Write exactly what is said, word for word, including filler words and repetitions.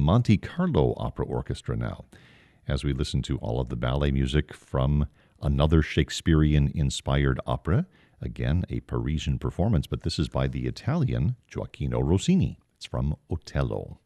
Monte Carlo Opera Orchestra now, as we listen to all of the ballet music from another Shakespearean-inspired opera. Again, a Parisian performance, but this is by the Italian Gioacchino Rossini. It's from Otello.